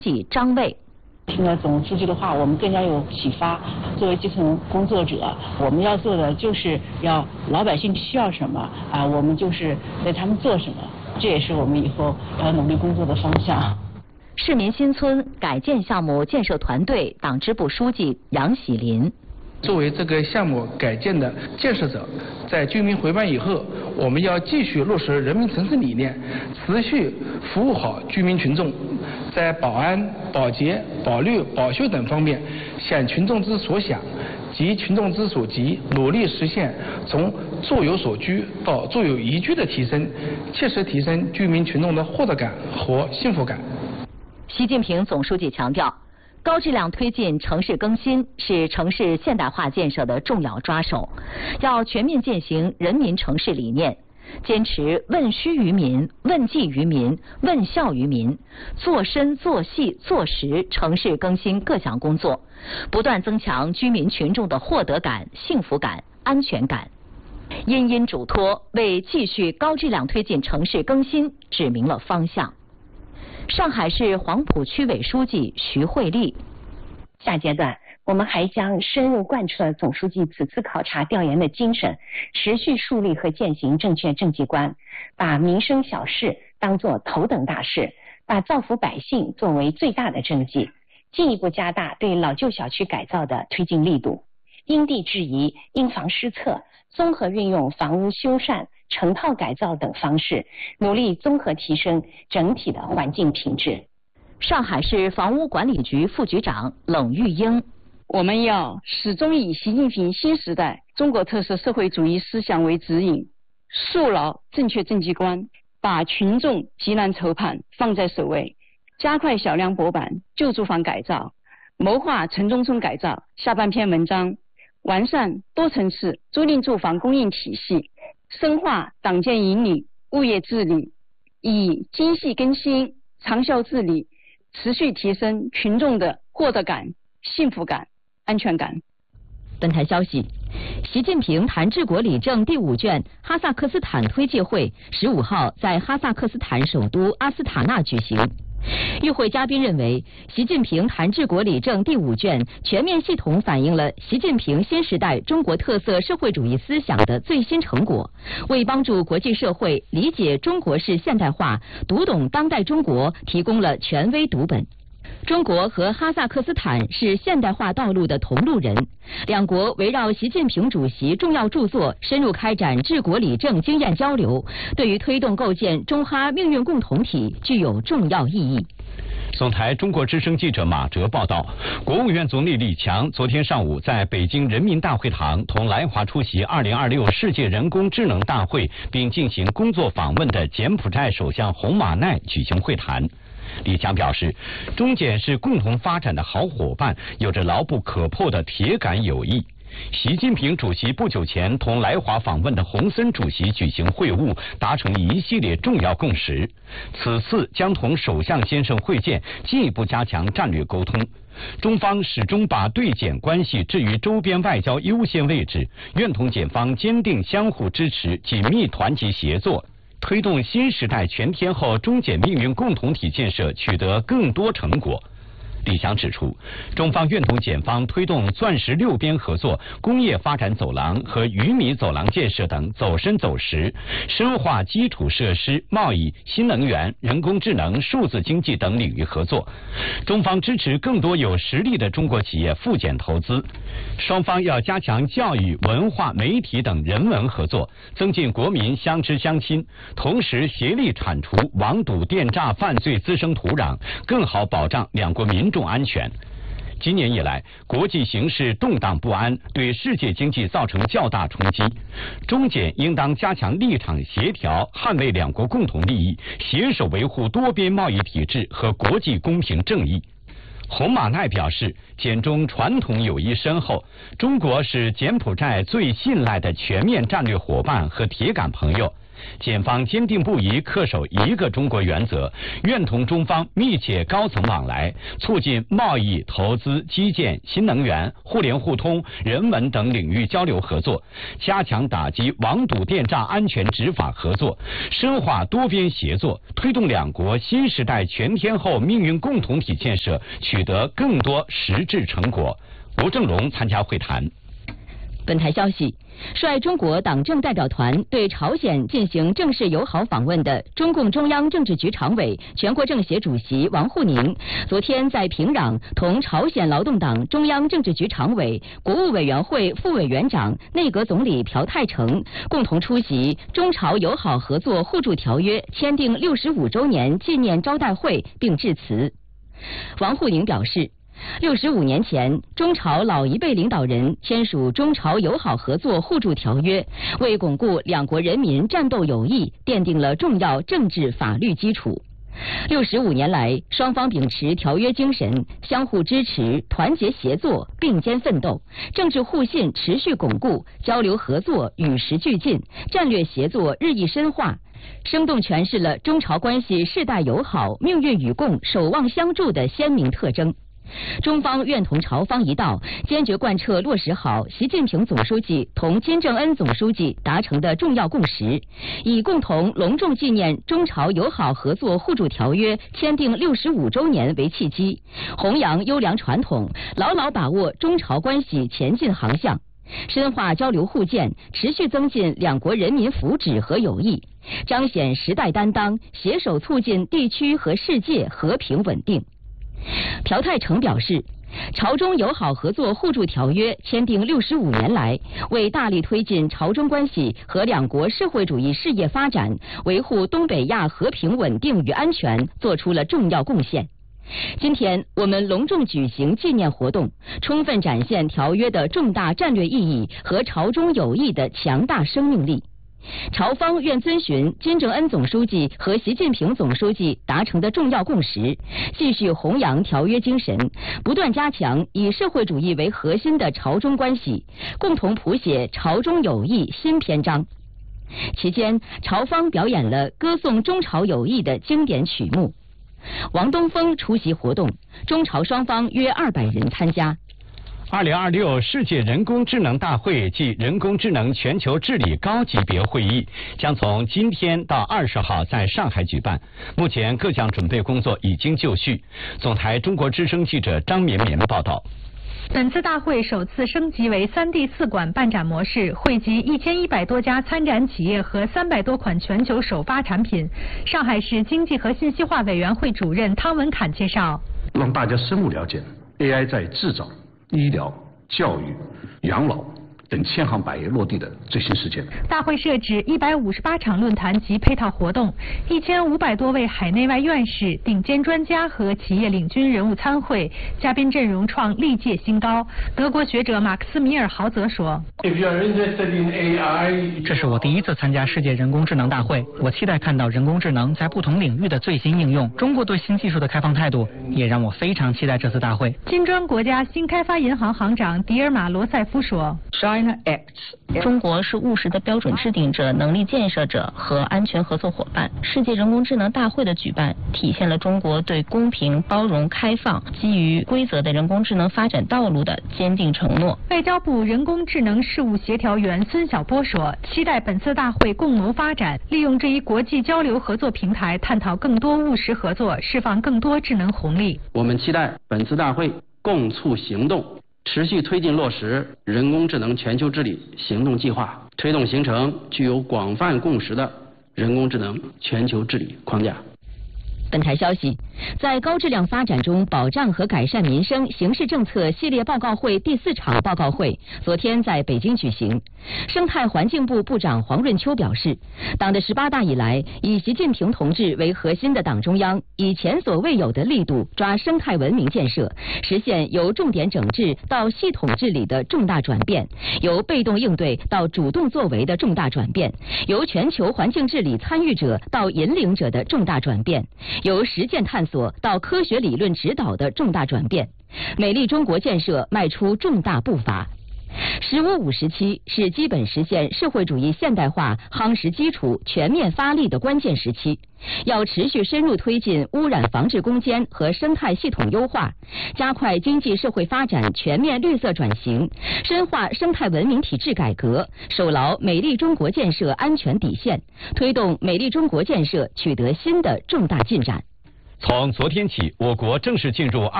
张卫。 听了总书记的话，我们更加有启发。作为基层工作者，我们要做的就是要老百姓需要什么啊，我们就是为他们做什么，这也是我们以后要努力工作的方向。 市民新村改建项目建设团队党支部书记杨喜林。 作为这个项目改建的建设者，在居民回办以后，我们要继续落实人民城市理念，持续服务好居民群众，在保安、保洁、保绿、保修等方面，想群众之所想，急群众之所急，努力实现从住有所居到住有宜居的提升，切实提升居民群众的获得感和幸福感。 习近平总书记强调，高质量推进城市更新是城市现代化建设的重要抓手，要全面践行人民城市理念，坚持问需于民、问计于民、问效于民，做深做细做实城市更新各项工作，不断增强居民群众的获得感、幸福感、安全感。殷殷嘱托，为继续高质量推进城市更新指明了方向。上海市黄埔区委书记徐慧丽。 下阶段，我们还将深入贯彻总书记此次考察调研的精神，持续树立和践行正确政绩观，把民生小事当作头等大事，把造福百姓作为最大的政绩，进一步加大对老旧小区改造的推进力度，因地制宜、因房施策，综合运用房屋修缮、成套改造等方式，努力综合提升整体的环境品质。 上海市房屋管理局副局长冷玉英。 我们要始终以习近平新时代中国特色社会主义思想为指引，树牢正确政绩观，把群众急难愁盼放在首位，加快小量薄板旧住房改造，谋划城中村改造。下半篇文章，完善多层次租赁住房供应体系，深化党建引领、物业治理，以精细更新、长效治理，持续提升群众的获得感、幸福感、安全感。 本台消息，习近平谈治国理政第5卷哈萨克斯坦推介会15号在哈萨克斯坦首都阿斯塔纳举行。与会嘉宾认为，习近平谈治国理政第5卷全面系统反映了习近平新时代中国特色社会主义思想的最新成果，为帮助国际社会理解中国式现代化、读懂当代中国提供了权威读本。中国和哈萨克斯坦是现代化道路的同路人，两国围绕习近平主席重要著作深入开展治国理政经验交流，对于推动构建中哈命运共同体具有重要意义。 总台中国之声记者马哲报道，国务院总理李强昨天上午在北京人民大会堂同来华出席2026世界人工智能大会并进行工作访问的柬埔寨首相洪马奈举行会谈。李强表示，中柬是共同发展的好伙伴，有着牢不可破的铁杆友谊。习近平主席不久前同来华访问的洪森主席举行会晤，达成一系列重要共识。此次将同首相先生会见，进一步加强战略沟通。中方始终把对柬关系置于周边外交优先位置，愿同柬方坚定相互支持，紧密团结协作，推动新时代全天候中柬命运共同体建设取得更多成果。李强指出，中方愿同柬方推动钻石6边合作、工业发展走廊和鱼米走廊建设等走深走实，深化基础设施、贸易、新能源、人工智能、数字经济等领域合作。中方支持更多有实力的中国企业赴柬投资。双方要加强教育、文化、媒体等人文合作，增进国民相知相亲，同时协力铲除网赌电诈犯罪滋生土壤，更好保障两国民众安全。今年以来，国际形势动荡不安，对世界经济造成较大冲击。中柬应当加强立场协调，捍卫两国共同利益，携手维护多边贸易体制和国际公平正义。洪马奈表示，柬中传统友谊深厚，中国是柬埔寨最信赖的全面战略伙伴和铁杆朋友。 检方坚定不移恪守一个中国原则，愿同中方密切高层往来，促进贸易、投资、基建、新能源、互联互通、人文等领域交流合作，加强打击网赌电诈安全执法合作，深化多边协作，推动两国新时代全天候命运共同体建设取得更多实质成果。吴正荣参加会谈。 本台消息，率中国党政代表团对朝鲜进行正式友好访问的中共中央政治局常委、全国政协主席王沪宁，昨天在平壤同朝鲜劳动党中央政治局常委、国务委员会副委员长、内阁总理朴泰成共同出席中朝友好合作互助条约签订65周年纪念招待会并致辞。王沪宁表示，65年前，中朝老一辈领导人签署中朝友好合作互助条约，为巩固两国人民战斗友谊奠定了重要政治法律基础。65年来，双方秉持条约精神，相互支持、团结协作、并肩奋斗，政治互信持续巩固，交流合作与时俱进，战略协作日益深化，生动诠释了中朝关系世代友好、命运与共、守望相助的鲜明特征。中方愿同朝方一道，坚决贯彻落实好习近平总书记同金正恩总书记达成的重要共识，以共同隆重纪念中朝友好合作互助条约签订65周年为契机，弘扬优良传统，牢牢把握中朝关系前进航向，深化交流互鉴，持续增进两国人民福祉和友谊，彰显时代担当，携手促进地区和世界和平稳定。朴泰成表示，朝中友好合作互助条约签订65年来，为大力推进朝中关系和两国社会主义事业发展，维护东北亚和平稳定与安全做出了重要贡献。今天我们隆重举行纪念活动，充分展现条约的重大战略意义和朝中友谊的强大生命力。朝方愿遵循金正恩总书记和习近平总书记达成的重要共识，继续弘扬条约精神，不断加强以社会主义为核心的朝中关系，共同谱写朝中友谊新篇章。期间，朝方表演了歌颂中朝友谊的经典曲目。王东峰出席活动，中朝双方约200人参加。 2026世界人工智能大会暨人工智能全球治理高级别会议将从今天到20号在上海举办，目前各项准备工作已经就绪。总台中国之声记者张绵绵报道。 本次大会首次升级为3D 4馆办展模式，汇集1100多家参展企业和300多款全球首发产品。上海市经济和信息化委员会主任汤文侃介绍， 让大家深入了解 AI 在制造、医疗、教育、养老等千行百业落地的最新实践。 大会设置158场论坛及配套活动，1500多位海内外院士、顶尖专家和企业领军人物参会，嘉宾阵容创历届新高。德国学者马克思米尔豪泽说：“ 这是我第一次参加世界人工智能大会，我期待看到人工智能在不同领域的最新应用。中国对新技术的开放态度也让我非常期待这次大会。” 金砖国家新开发银行行长迪尔马罗塞夫说：“ 中国是务实的标准制定者、能力建设者和安全合作伙伴。世界人工智能大会的举办，体现了中国对公平、包容、开放、基于规则的人工智能发展道路的坚定承诺。” 外交部人工智能事务协调员孙晓波说：“期待本次大会共谋发展，利用这一国际交流合作平台，探讨更多务实合作，释放更多智能红利。” 我们期待本次大会共促行动，持续推进落实人工智能全球治理行动计划，推动形成具有广泛共识的人工智能全球治理框架。 本台消息，在高质量发展中保障和改善民生形势政策系列报告会第4场报告会昨天在北京举行。生态环境部部长黄润秋表示，党的18大以来，以习近平同志为核心的党中央以前所未有的力度抓生态文明建设，实现由重点整治到系统治理的重大转变，由被动应对到主动作为的重大转变，由全球环境治理参与者到引领者的重大转变，由实践探索到科学理论指导的重大转变，美丽中国建设迈出重大步伐。 “15五”时期是基本实现社会主义现代化夯实基础、全面发力的关键时期，要持续深入推进污染防治攻坚和生态系统优化，加快经济社会发展全面绿色转型，深化生态文明体制改革，守牢美丽中国建设安全底线，推动美丽中国建设取得新的重大进展。 从昨天起，我国正式进入